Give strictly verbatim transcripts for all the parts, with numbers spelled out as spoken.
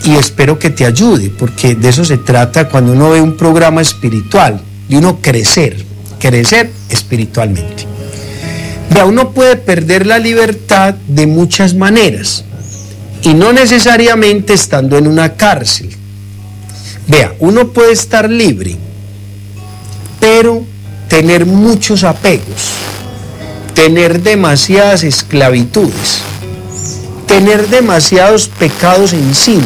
y espero que te ayude, porque de eso se trata cuando uno ve un programa espiritual, de uno crecer, crecer espiritualmente. Vea, uno puede perder la libertad de muchas maneras, y no necesariamente estando en una cárcel. Vea, uno puede estar libre, pero tener muchos apegos, tener demasiadas esclavitudes, tener demasiados pecados encima,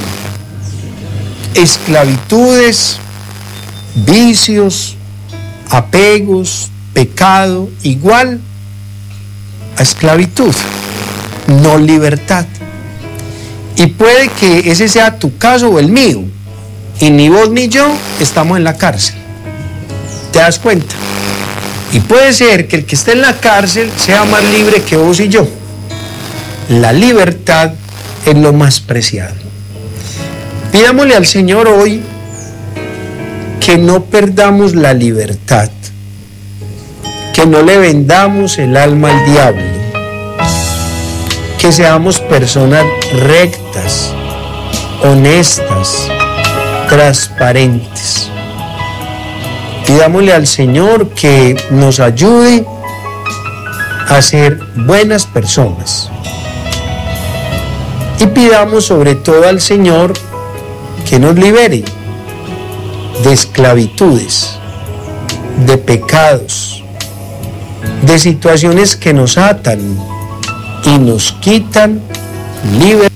esclavitudes, vicios, apegos, pecado, igual a esclavitud, no libertad. Y puede que ese sea tu caso o el mío, y ni vos ni yo estamos en la cárcel. ¿Te das cuenta? Y puede ser que el que esté en la cárcel sea más libre que vos y yo. La libertad es lo más preciado. Pidámosle al Señor hoy que no perdamos la libertad, que no le vendamos el alma al diablo, que seamos personas rectas, honestas, transparentes. Pidámosle al Señor que nos ayude a ser buenas personas. Y pidamos sobre todo al Señor que nos libere de esclavitudes, de pecados, de situaciones que nos atan y nos quitan libertad.